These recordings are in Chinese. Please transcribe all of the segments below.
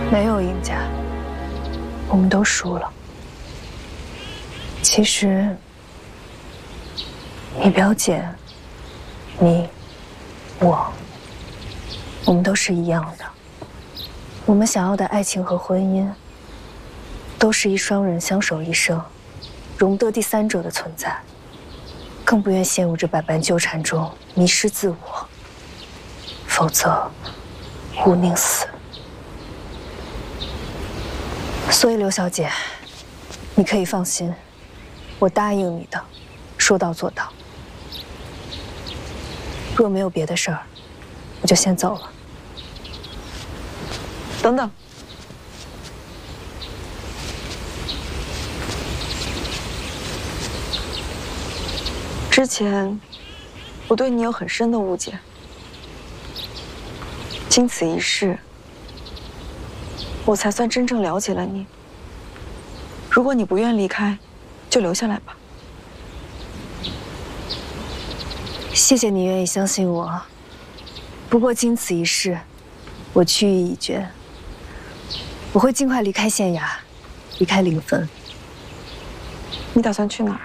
没有赢家，我们都输了。其实，你表姐，你，我们都是一样的。我们想要的爱情和婚姻，都是一双人相守一生，容不得第三者的存在，更不愿陷入这百般纠缠中迷失自我，否则吾宁死。所以，刘小姐，你可以放心，我答应你的，说到做到。若没有别的事儿，我就先走了。等等，之前我对你有很深的误解，经此一事，我才算真正了解了你。如果你不愿离开，就留下来吧。谢谢你愿意相信我，不过经此一事，我去意已决。我会尽快离开县衙，离开临汾。你打算去哪儿？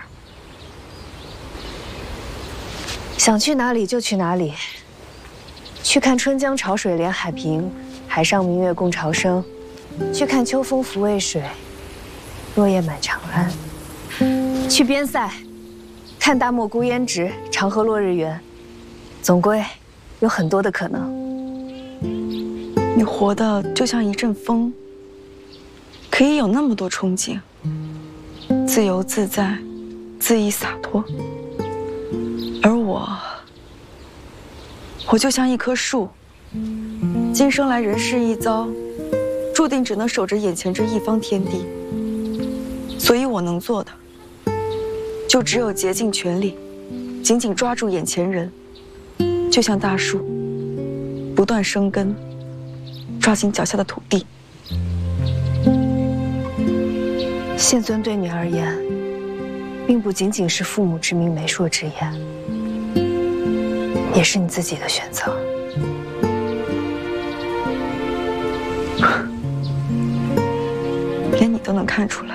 想去哪里就去哪里。去看春江潮水连海平，海上明月共潮生；去看秋风拂渭水，落叶满长安；去边塞，看大漠孤烟直，长河落日圆。总归有很多的可能。你活的就像一阵风，可以有那么多憧憬，自由自在，恣意洒脱。而我就像一棵树，今生来人世一遭，注定只能守着眼前这一方天地。所以我能做的，就只有竭尽全力，紧紧抓住眼前人，就像大树，不断生根，抓紧脚下的土地。县尊对你而言，并不仅仅是父母之命、媒妁之言，也是你自己的选择。连你都能看出来，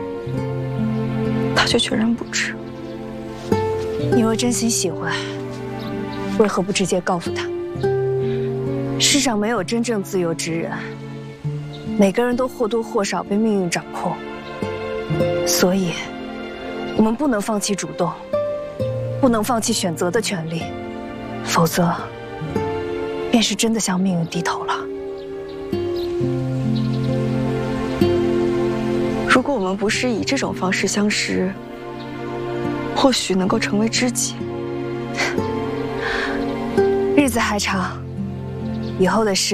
他却全然不知。你若真心喜欢，为何不直接告诉他？世上没有真正自由之人，每个人都或多或少被命运掌控。所以，我们不能放弃主动，不能放弃选择的权利，否则，便是真的向命运低头了。如果我们不是以这种方式相识，或许能够成为知己。日子还长，以后的事